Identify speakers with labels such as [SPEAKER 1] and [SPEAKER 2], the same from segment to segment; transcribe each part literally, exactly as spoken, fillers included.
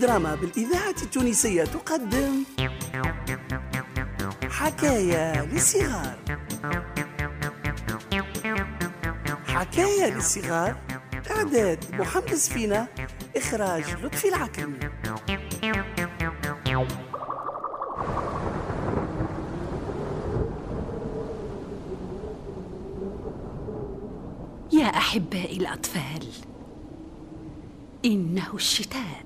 [SPEAKER 1] دراما بالإذاعة التونسية تقدم حكاية للصغار. حكاية للصغار، إعداد محمد سفينة، إخراج لطفي العكرمي.
[SPEAKER 2] يا أحبائي الأطفال، إنه الشتاء،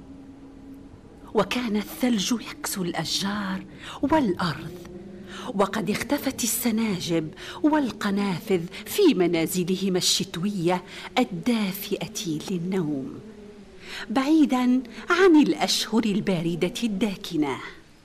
[SPEAKER 2] وكان الثلج يكسو الأشجار والأرض، وقد اختفت السناجب والقنافذ في منازلهما الشتوية الدافئة للنوم، بعيداً عن الأشهر الباردة الداكنة.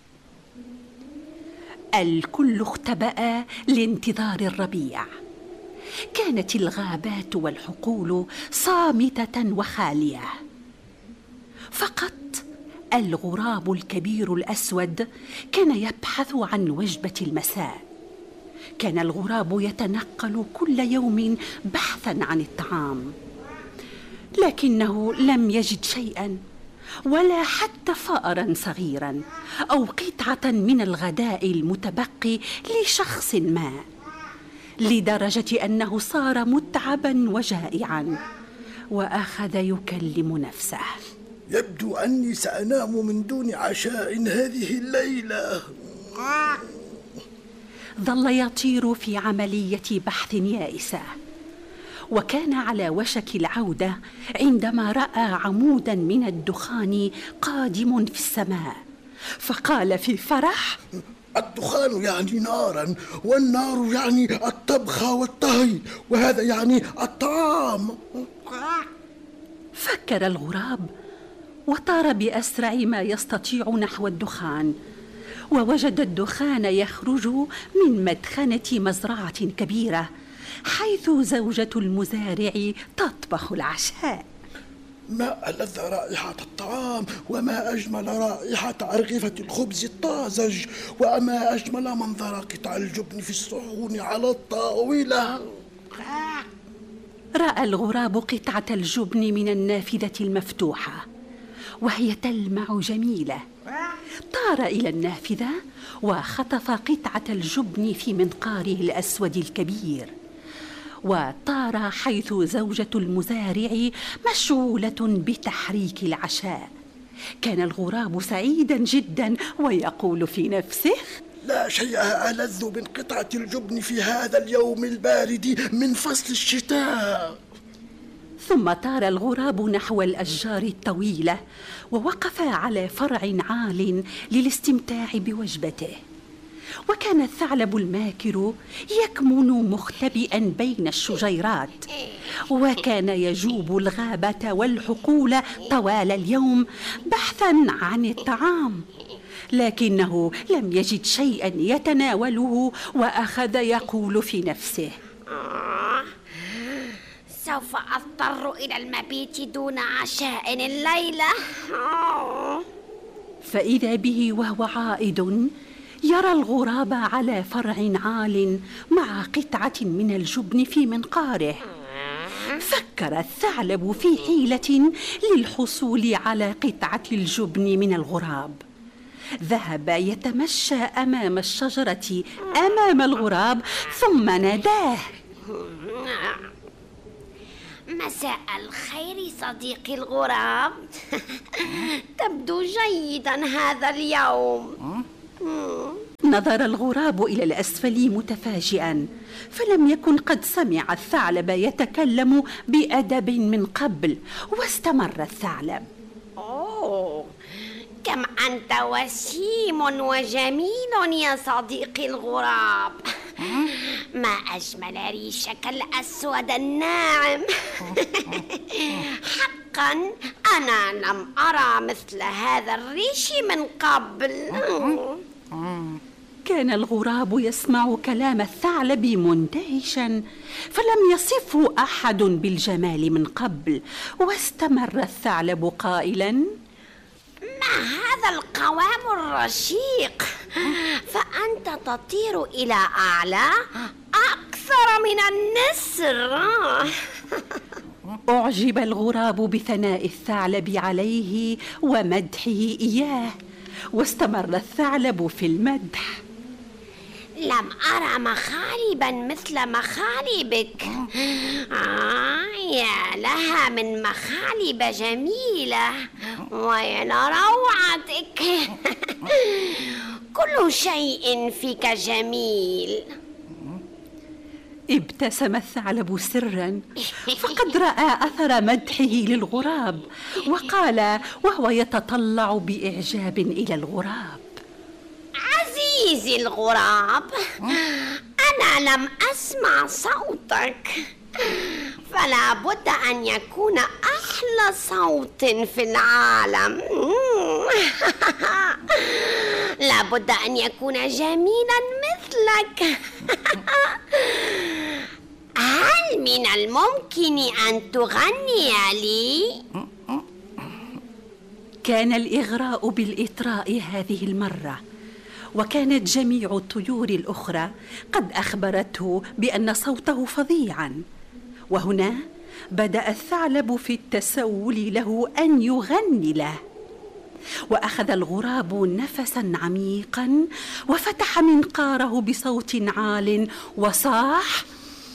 [SPEAKER 2] الكل اختبأ لانتظار الربيع. كانت الغابات والحقول صامتة وخالية، فقط الغراب الكبير الأسود كان يبحث عن وجبة المساء. كان الغراب يتنقل كل يوم بحثا عن الطعام، لكنه لم يجد شيئا، ولا حتى فأرا صغيرا أو قطعة من الغداء المتبقي لشخص ما، لدرجة أنه صار متعبا وجائعا، وأخذ يكلم نفسه:
[SPEAKER 3] يبدو أني سأنام من دون عشاء هذه الليلة.
[SPEAKER 2] ظل يطير في عملية بحث يائسة، وكان على وشك العودة عندما رأى عمودا من الدخان قادم في السماء، فقال في فرح:
[SPEAKER 3] الدخان يعني نارا، والنار يعني الطبخ والطهي، وهذا يعني الطعام.
[SPEAKER 2] فكر الغراب وطار بأسرع ما يستطيع نحو الدخان، ووجد الدخان يخرج من مدخنة مزرعة كبيرة حيث زوجة المزارع تطبخ العشاء.
[SPEAKER 3] ما ألذ رائحة الطعام، وما أجمل رائحة أرغفة الخبز الطازج، وما أجمل منظر قطع الجبن في الصحون على الطاولة.
[SPEAKER 2] رأى الغراب قطعة الجبن من النافذة المفتوحة وهي تلمع جميلة. طار إلى النافذة وخطف قطعة الجبن في منقاره الأسود الكبير، وطار حيث زوجة المزارع مشغولة بتحريك العشاء. كان الغراب سعيدا جدا ويقول في نفسه:
[SPEAKER 3] لا شيء ألذ من قطعة الجبن في هذا اليوم البارد من فصل الشتاء.
[SPEAKER 2] ثم طار الغراب نحو الأشجار الطويلة، ووقف على فرع عال للاستمتاع بوجبته. وكان الثعلب الماكر يكمن مختبئا بين الشجيرات، وكان يجوب الغابة والحقول طوال اليوم بحثا عن الطعام، لكنه لم يجد شيئا يتناوله، وأخذ يقول في نفسه:
[SPEAKER 4] سوف أضطر إلى المبيت دون عشاء الليلة.
[SPEAKER 2] فإذا به وهو عائد يرى الغراب على فرع عال مع قطعة من الجبن في منقاره. فكر الثعلب في حيلة للحصول على قطعة الجبن من الغراب. ذهب يتمشى أمام الشجرة أمام الغراب، ثم ناداه:
[SPEAKER 4] مساء الخير صديقي الغراب. تبدو جيدا هذا اليوم.
[SPEAKER 2] نظر الغراب إلى الأسفل متفاجئا، فلم يكن قد سمع الثعلب يتكلم بأدب من قبل. واستمر الثعلب:
[SPEAKER 4] أوه، كم أنت وسيم وجميل يا صديقي الغراب. ما أجمل ريشك الأسود الناعم. حقا أنا لم أرى مثل هذا الريش من قبل.
[SPEAKER 2] كان الغراب يسمع كلام الثعلب مندهشا، فلم يصفه أحد بالجمال من قبل. واستمر الثعلب قائلا:
[SPEAKER 4] ما هذا القوام الرشيق؟ فأنت تطير إلى أعلى أكثر من النسر.
[SPEAKER 2] أعجب الغراب بثناء الثعلب عليه ومدحه إياه، واستمر الثعلب في المدح.
[SPEAKER 4] لم أرى مخالبا مثل مخالبك. آه يا لها من مخالب جميلة، ويا روعتك. كل شيء فيك جميل.
[SPEAKER 2] ابتسم الثعلب سرا، فقد رأى أثر مدحه للغراب، وقال وهو يتطلع بإعجاب إلى الغراب:
[SPEAKER 4] عزيزي الغراب، أنا لم أسمع صوتك، فلا بد أن يكون أحلى صوت في العالم. لا بد أن يكون جميلا مثلك. هل من الممكن أن تغني لي؟
[SPEAKER 2] كان الإغراء بالإطراء هذه المرة، وكانت جميع الطيور الأخرى قد أخبرته بأن صوته فظيعا. وهنا بدأ الثعلب في التسول له أن يغني له، وأخذ الغراب نفسا عميقا وفتح منقاره بصوت عال وصاح: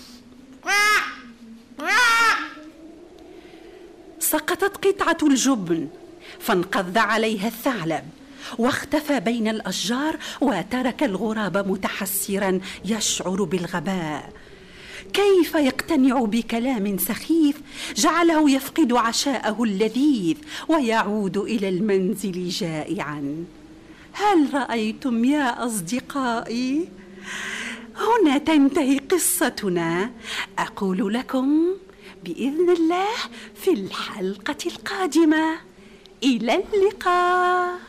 [SPEAKER 2] سقطت قطعة الجبن، فانقض عليها الثعلب واختفى بين الأشجار، وترك الغراب متحسرا يشعر بالغباء. كيف يقتنع بكلام سخيف جعله يفقد عشاءه اللذيذ ويعود إلى المنزل جائعا؟ هل رأيتم يا أصدقائي؟ هنا تنتهي قصتنا. أقول لكم بإذن الله في الحلقة القادمة. إلى اللقاء.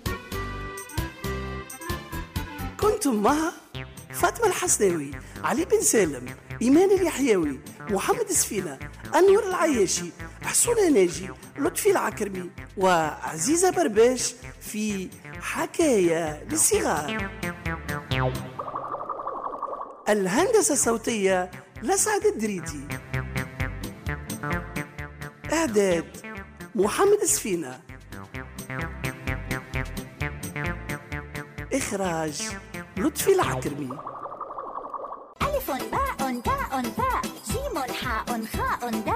[SPEAKER 1] كنتم مع فاطمة الحسناوي، علي بن سالم، إيمان اليحيوي، محمد سفينة، أنور العياشي، حسونة ناجي، لطفي العكرمي، وعزيزة برباش في حكاية للصغار. الهندسة الصوتية لسعد الدريدي. إعداد محمد سفينة. إخراج لطفي العكرمي.
[SPEAKER 5] ألف باء تاء ثاء جيم حاء خاء